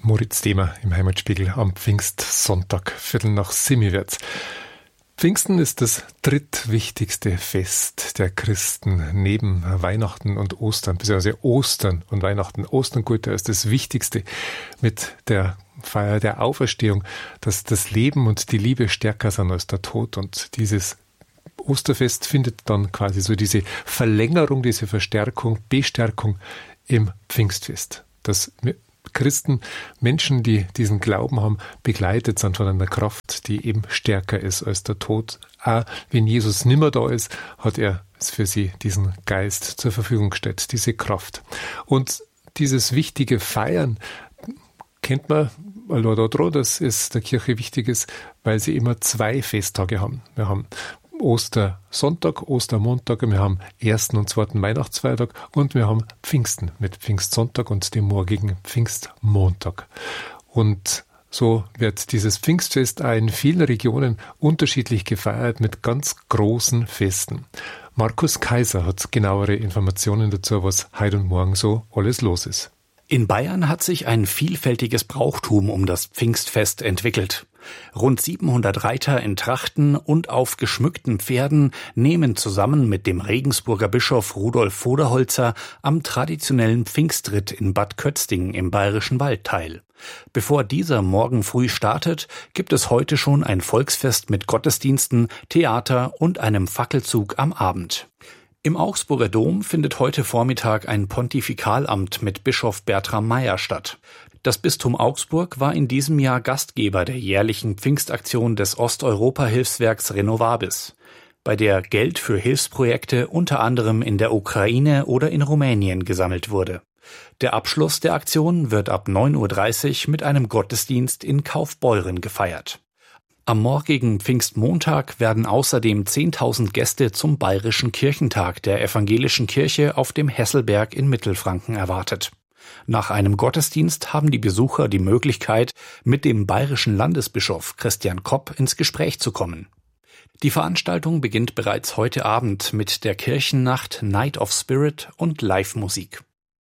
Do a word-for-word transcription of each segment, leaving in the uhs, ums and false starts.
Moritz Demer im Heimatspiegel am Pfingstsonntag, Viertel nach sieben wird's. Pfingsten ist das drittwichtigste Fest der Christen neben Weihnachten und Ostern, beziehungsweise Ostern und Weihnachten. Ostern gilt als das Wichtigste mit der Feier der Auferstehung, dass das Leben und die Liebe stärker sind als der Tod. Und dieses Osterfest findet dann quasi so diese Verlängerung, diese Verstärkung, Bestärkung im Pfingstfest. Dass Christen, Menschen, die diesen Glauben haben, begleitet sind von einer Kraft, die eben stärker ist als der Tod. Auch wenn Jesus nimmer da ist, hat er für sie diesen Geist zur Verfügung gestellt, diese Kraft. Und dieses wichtige Feiern kennt man allein daran, dass es der Kirche wichtig ist, weil sie immer zwei Festtage haben. Wir haben Ostersonntag, Ostermontag, wir haben ersten und zweiten Weihnachtsfeiertag und wir haben Pfingsten mit Pfingstsonntag und dem morgigen Pfingstmontag. Und so wird dieses Pfingstfest auch in vielen Regionen unterschiedlich gefeiert mit ganz großen Festen. Markus Kaiser hat genauere Informationen dazu, was heute und morgen so alles los ist. In Bayern hat sich ein vielfältiges Brauchtum um das Pfingstfest entwickelt. Rund siebenhundert Reiter in Trachten und auf geschmückten Pferden nehmen zusammen mit dem Regensburger Bischof Rudolf Voderholzer am traditionellen Pfingstritt in Bad Kötzting im Bayerischen Wald teil. Bevor dieser morgen früh startet, gibt es heute schon ein Volksfest mit Gottesdiensten, Theater und einem Fackelzug am Abend. Im Augsburger Dom findet heute Vormittag ein Pontifikalamt mit Bischof Bertram Meyer statt. Das Bistum Augsburg war in diesem Jahr Gastgeber der jährlichen Pfingstaktion des Osteuropa-Hilfswerks Renovabis, bei der Geld für Hilfsprojekte unter anderem in der Ukraine oder in Rumänien gesammelt wurde. Der Abschluss der Aktion wird ab neun Uhr dreißig mit einem Gottesdienst in Kaufbeuren gefeiert. Am morgigen Pfingstmontag werden außerdem zehntausend Gäste zum Bayerischen Kirchentag der Evangelischen Kirche auf dem Hesselberg in Mittelfranken erwartet. Nach einem Gottesdienst haben die Besucher die Möglichkeit, mit dem bayerischen Landesbischof Christian Kopp ins Gespräch zu kommen. Die Veranstaltung beginnt bereits heute Abend mit der Kirchennacht Night of Spirit und Live-Musik.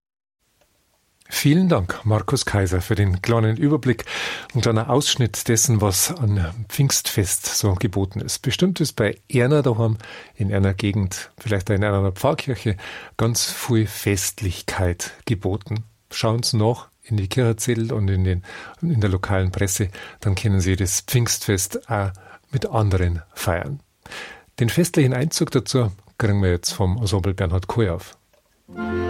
Vielen Dank, Markus Kaiser, für den kleinen Überblick und einen Ausschnitt dessen, was an Pfingstfest so geboten ist. Bestimmt ist bei Erna daheim, in einer Gegend, vielleicht in einer Pfarrkirche, ganz viel Festlichkeit geboten. Schauen Sie nach in die Kirchenzettel und in, den, in der lokalen Presse, dann können Sie das Pfingstfest auch mit anderen feiern. Den festlichen Einzug dazu kriegen wir jetzt vom Ensemble Bernhard Kohl auf.